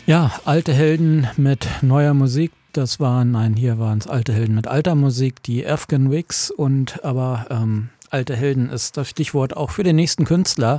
Ja, alte Helden mit neuer Musik. Hier waren es alte Helden mit alter Musik, die Afghan Wigs aber alte Helden ist das Stichwort auch für den nächsten Künstler.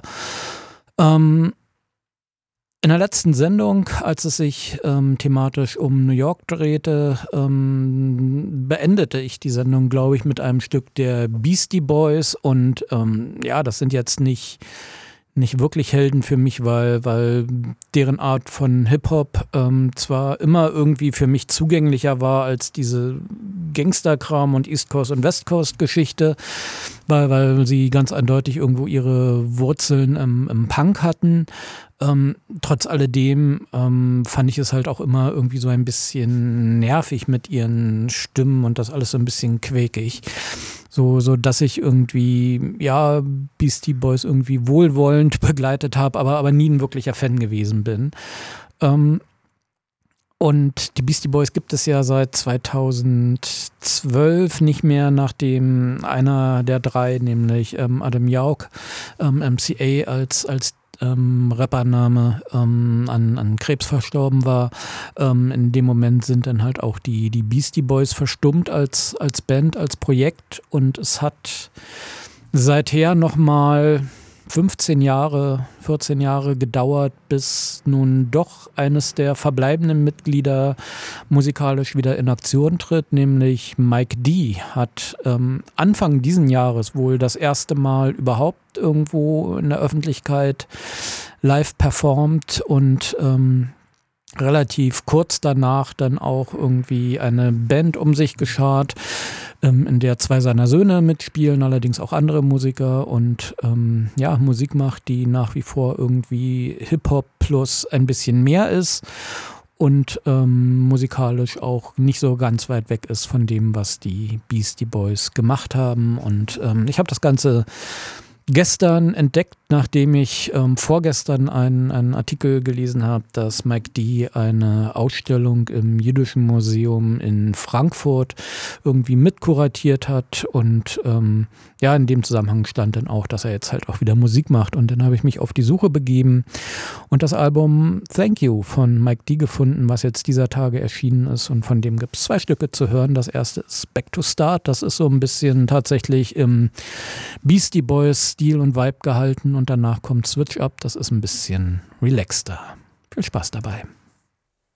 In der letzten Sendung, als es sich thematisch um New York drehte, beendete ich die Sendung, glaube ich, mit einem Stück der Beastie Boys und das sind jetzt nicht wirklich Helden für mich, weil deren Art von Hip-Hop zwar immer irgendwie für mich zugänglicher war als diese Gangsterkram und East Coast und West Coast Geschichte, weil sie ganz eindeutig irgendwo ihre Wurzeln im Punk hatten. Trotz alledem fand ich es halt auch immer irgendwie so ein bisschen nervig mit ihren Stimmen und das alles so ein bisschen quäkig. So dass ich irgendwie, Beastie Boys irgendwie wohlwollend begleitet habe, aber nie ein wirklicher Fan gewesen bin. Und die Beastie Boys gibt es ja seit 2012 nicht mehr, nachdem einer der drei, nämlich Adam Yauch, MCA als Rappername an Krebs verstorben war. In dem Moment sind dann halt auch die Beastie Boys verstummt als Band, als Projekt, und es hat seither nochmal 14 Jahre gedauert, bis nun doch eines der verbleibenden Mitglieder musikalisch wieder in Aktion tritt, nämlich Mike D. hat Anfang diesen Jahres wohl das erste Mal überhaupt irgendwo in der Öffentlichkeit live performt und relativ kurz danach dann auch irgendwie eine Band um sich geschart, in der zwei seiner Söhne mitspielen, allerdings auch andere Musiker, und Musik macht, die nach wie vor irgendwie Hip-Hop plus ein bisschen mehr ist und musikalisch auch nicht so ganz weit weg ist von dem, was die Beastie Boys gemacht haben. Und ich habe das Ganze gestern entdeckt, nachdem ich vorgestern einen Artikel gelesen habe, dass Mike D. eine Ausstellung im Jüdischen Museum in Frankfurt irgendwie mitkuratiert hat, und in dem Zusammenhang stand dann auch, dass er jetzt halt auch wieder Musik macht, und dann habe ich mich auf die Suche begeben und das Album Thank You von Mike D. gefunden, was jetzt dieser Tage erschienen ist, und von dem gibt es 2 Stücke zu hören. Das erste ist Back to Start, das ist so ein bisschen tatsächlich im Beastie Boys Stil und Vibe gehalten, und danach kommt Switch Up, das ist ein bisschen relaxter. Viel Spaß dabei.